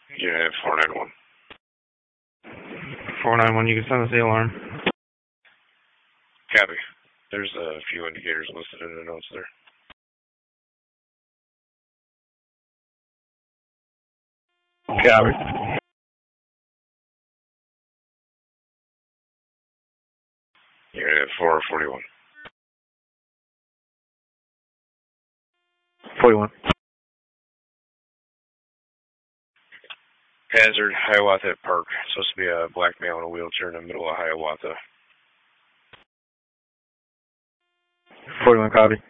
Unit 491. 491, you can send us the alarm. Copy. There's a few indicators listed in the notes there. Copy. Unit 441. 41. Hazard, Hiawatha Park. Supposed to be a black male in a wheelchair in the middle of Hiawatha. 41, copy.